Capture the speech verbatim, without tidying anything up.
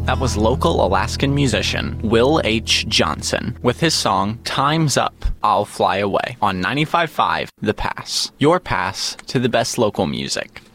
That was local Alaskan musician Will H. Johnson with his song Time's Up, I'll Fly Away on ninety-five point five The Pass. Your pass to the best local music.